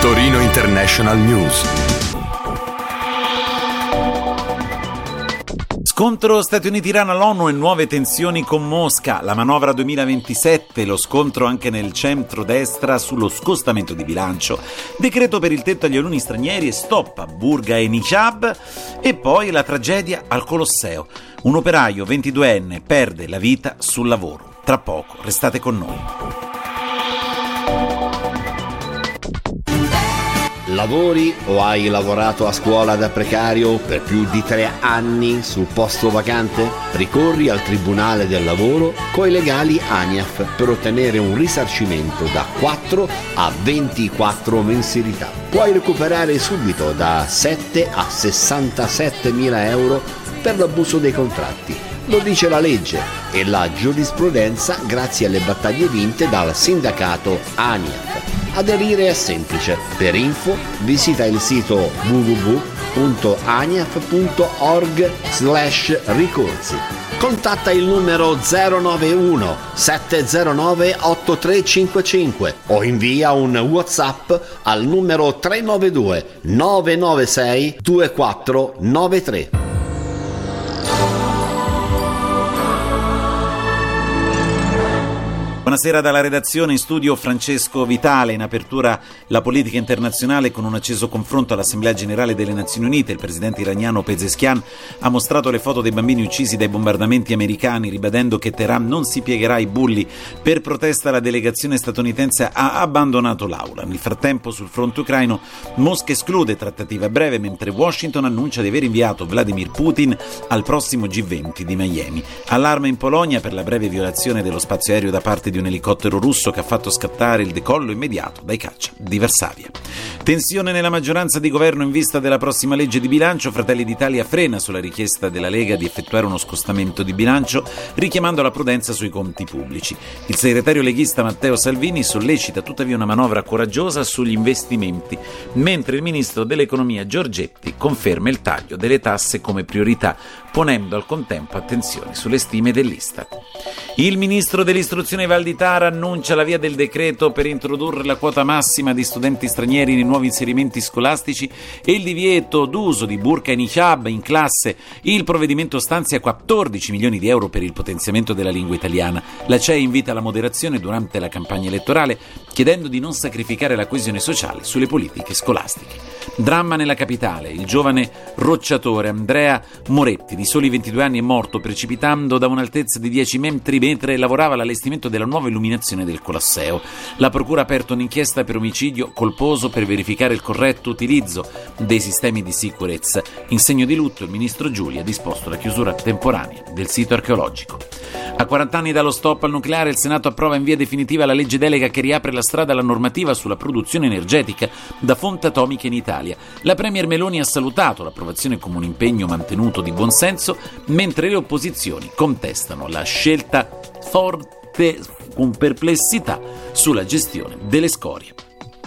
Torino International News. Scontro Stati Uniti-Iran all'ONU e nuove tensioni con Mosca. La manovra 2027, lo scontro anche nel centro-destra sullo scostamento di bilancio. Decreto per il tetto agli alunni stranieri e stop a burqa e niqab. E poi la tragedia al Colosseo. Un operaio 22enne perde la vita sul lavoro. Tra poco, restate con noi. Lavori o hai lavorato a scuola da precario per più di 3 anni sul posto vacante? Ricorri al Tribunale del Lavoro coi legali ANIAF per ottenere un risarcimento da 4 a 24 mensilità. Puoi recuperare subito da 7 a 67 mila euro per l'abuso dei contratti. Lo dice la legge e la giurisprudenza grazie alle battaglie vinte dal sindacato ANIAF. Aderire è semplice. Per info visita il sito www.aniaf.org/ricorsi. Contatta il numero 091 709 8355 o invia un WhatsApp al numero 392 996 2493. Buonasera dalla redazione, in studio Francesco Vitale. In apertura la politica internazionale con un acceso confronto all'Assemblea Generale delle Nazioni Unite. Il presidente iraniano Pezeshkian ha mostrato le foto dei bambini uccisi dai bombardamenti americani, ribadendo che Teheran non si piegherà ai bulli. Per protesta la delegazione statunitense ha abbandonato l'aula. Nel frattempo sul fronte ucraino Mosca esclude trattative a breve, mentre Washington annuncia di aver inviato Vladimir Putin al prossimo G20 di Miami. Allarme in Polonia per la breve violazione dello spazio aereo da parte di un elicottero russo che ha fatto scattare il decollo immediato dai caccia di Varsavia. Tensione nella maggioranza di governo in vista della prossima legge di bilancio. Fratelli d'Italia frena sulla richiesta della Lega di effettuare uno scostamento di bilancio, richiamando la prudenza sui conti pubblici. Il segretario leghista Matteo Salvini sollecita tuttavia una manovra coraggiosa sugli investimenti, mentre il ministro dell'economia Giorgetti conferma il taglio delle tasse come priorità, ponendo al contempo attenzione sulle stime dell'Istat. Il ministro dell'istruzione Valditara annuncia la via del decreto per introdurre la quota massima di studenti stranieri nei nuovi inserimenti scolastici e il divieto d'uso di burqa e niqab in classe. Il provvedimento stanzia 14 milioni di euro per il potenziamento della lingua italiana. La CEI invita alla moderazione durante la campagna elettorale, chiedendo di non sacrificare la coesione sociale sulle politiche scolastiche. Dramma nella capitale. Il giovane rocciatore Andrea Moretti, di soli 22 anni, è morto precipitando da un'altezza di 10 metri mentre lavorava all'allestimento della nuova illuminazione del Colosseo. La procura ha aperto un'inchiesta per omicidio colposo per verificare il corretto utilizzo dei sistemi di sicurezza. In segno di lutto il ministro Giulia ha disposto la chiusura temporanea del sito archeologico. A 40 anni dallo stop al nucleare, il Senato approva in via definitiva la legge delega che riapre la strada alla normativa sulla produzione energetica da fonte atomica in Italia. La premier Meloni ha salutato l'approvazione come un impegno mantenuto di buonsenso, mentre le opposizioni contestano la scelta forte con perplessità sulla gestione delle scorie.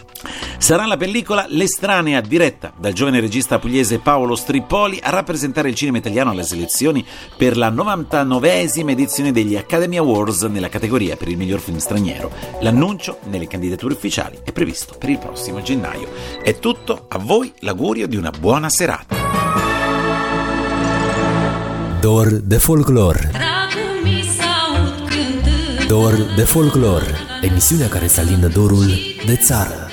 Sarà la pellicola L'Estranea, diretta dal giovane regista pugliese Paolo Strippoli, a rappresentare il cinema italiano alle selezioni per la 99esima edizione degli Academy Awards nella categoria per il miglior film straniero. L'annuncio nelle candidature ufficiali è previsto per il prossimo gennaio. È tutto, a voi l'augurio di una buona serata. Dor de folclor. Dor de folclor, emisiunea care să alină dorul de țară.